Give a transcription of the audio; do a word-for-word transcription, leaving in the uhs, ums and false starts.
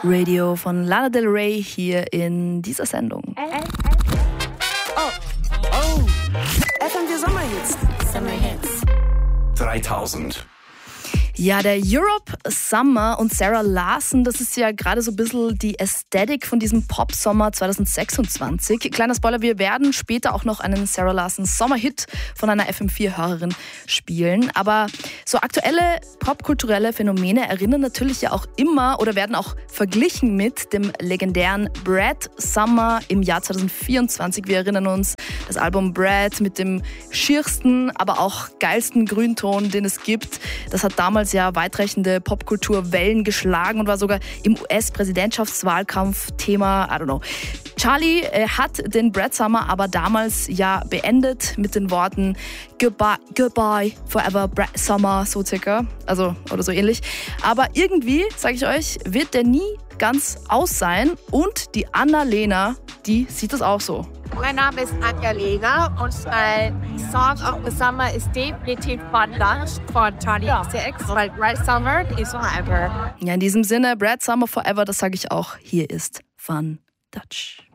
Radio von Lana Del Rey hier in dieser Sendung. Oh. Oh. F M vier Sommerhits. Sommerhits. dreitausend. Ja, der Europe Summer und Sarah Larsson, das ist ja gerade so ein bisschen die Ästhetik von diesem Pop-Sommer zwanzig sechsundzwanzig. Kleiner Spoiler, wir werden später auch noch einen Sarah Larsson Sommerhit von einer F M vier Hörerin spielen. Aber so aktuelle popkulturelle Phänomene erinnern natürlich ja auch immer oder werden auch verglichen mit dem legendären Brad Summer im Jahr zwanzig vierundzwanzig. Wir erinnern uns, das Album Brad mit dem schiersten, aber auch geilsten Grünton, den es gibt. Das hat damals ja weitreichende Popkulturwellen geschlagen und war sogar im U S-Präsidentschaftswahlkampf Thema, I don't know. Charlie äh, hat den Brad Summer aber damals ja beendet mit den Worten Goodbye, goodbye, forever Brad Summer, so circa, also oder so ähnlich. Aber irgendwie, sage ich euch, wird der nie ganz aus sein und die Anna-Lena, die sieht das auch so. Mein Name ist Anja-Lena und mein Song of the Summer ist definitiv von Lunch von Charlie X C X, weil Brad Summer is forever. Ja, in diesem Sinne, Brad Summer forever, das sage ich auch, hier ist Fun Dutch.